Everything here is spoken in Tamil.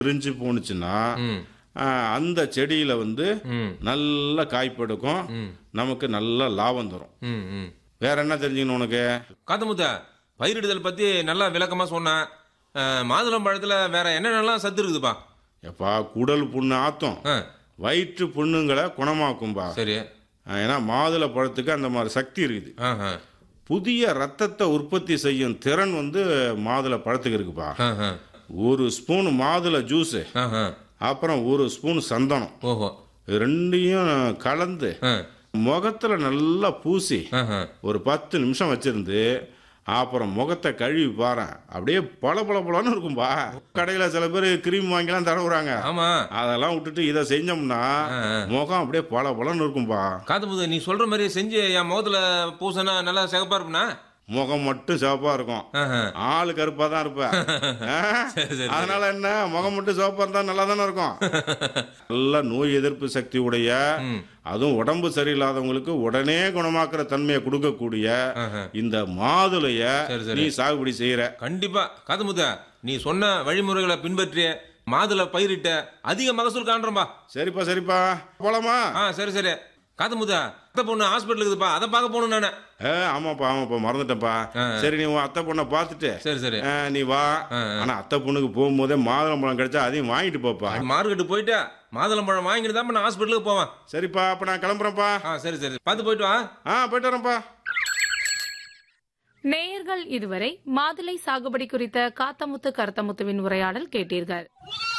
பிரிஞ்சு போணுச்சுன்னா ம் அந்த செடியில ம் நல்ல காய்ப்பெடுக்கும். ம் நமக்கு நல்ல லாபம் தரும். ம் ம் வேற என்ன தெரிஞ்சுக்கணும் உனக்கு? காத்தமுத்த, பயிரிடுதல் பத்தி நல்லா விளக்கமா சொன்னேன். மாதுளம்பழத்துல வேற என்னென்னலாம் சத்து இருக்குதுப்பா? எப்பா, குடல் புண்ணு ஆத்தும், ஆ, வயிற்று புண்ணுங்களை குணமாக்கும்பா. சரி. ஏன்னா மாதுளை பழத்துக்கு அந்த மாதிரி சக்தி இருக்குது. ஆஹா, புதிய ரத்தத்தை உற்பத்தி செய்யும் திறன் மாதுளை பழத்துக்கு இருக்குப்பா. ஆஹா, ஒரு ஸ்பூன் மாதுளை ஜூஸ், ஆஹா. அப்புறம் ஒரு ஸ்பூன் சந்தனம், ஓஹோ. இது ரெண்டையும் கலந்து ஆ, முகத்துல நல்லா பூசி ஆஹா. ஒரு 10 நிமிஷம் வச்சிருந்து அப்புறம் முகத்தை கழுவி பாறேன், அப்படியே பல பல பலன்னு இருக்கும்பா. கடையில சில பேர் கிரீம் வாங்கிலாம் தடவுறாங்க. ஆமா. அதெல்லாம் விட்டுட்டு இதை செஞ்சோம்னா ஆ, ஆ. முகம் அப்படியே பல பலன்னு இருக்கும்பா. காத்தமுத்த, நீ சொல்ற மாதிரி செஞ்சு என் முகத்துல பூசனா நல்லா சிகப்பா இருப்பா? முகம் மட்டும் சிவப்பா இருக்கும், ஆளு கருப்பா தான் இருப்ப. ஆ? சரி, சரி. அதனால என்ன, முகம் மட்டும் சிவப்பா இருந்தா நல்லா தானே இருக்கும். நல்ல நோய் எதிர்ப்பு சக்தி உடைய, ம். அதுவும் உடம்பு சரியில்லாதவங்களுக்கு உடனே குணமாக்குற தன்மையை கொடுக்கக்கூடிய ஆஹா. இந்த மாதுளைய சரி, சரி. நீ சாகுபடி செய்யற. கண்டிப்பா காத்தமுத்த, நீ சொன்ன வழிமுறைகளை பின்பற்றி மாதுளை பயிரிட்ட அதிக மகசூல் காண்றோம்பா. சரிப்பா சரிப்பா, போலாமா? சரி சரி. காத்தமுத்த, அத்தை பொண்ணு ஹாஸ்பிட்டல் இருக்குதுப்பா, அதை பார்க்க போகணும் நானு. ஆமாப்பா ஆமாப்பா, மறந்துட்டேன்ப்பா. ஆ. சரி, நீ உன் அத்தை பொண்ணை பார்த்துட்டு சரி சரி. நீ வா. ஆ. ஆனா அத்தை பொண்ணுக்கு போகும்போதே மாதுளம்பழம் கிடைச்சா அதையும் வாங்கிட்டு போப்பா. மார்க்கெட்டு போயிட்டு மாதுளம்பழம் வாங்கிட்டு தான் நான் ஹாஸ்பிட்டலுக்கு போவேன். சரிப்பா, அப்ப நான் கிளம்புறேன்ப்பா. சரி சரி, பார்த்து போயிட்டு வா. போயிட்டு வரேன்ப்பா. நேயர்கள் இதுவரை மாதுளை சாகுபடி குறித்த காத்தமுத்து கருத்தமுத்துவின் உரையாடல் கேட்டீர்கள்.